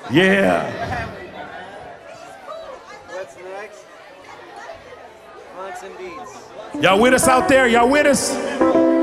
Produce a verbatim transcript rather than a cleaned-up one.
Yeah. What's next? Haunts and Beats. Y'all with us out there? Y'all with us?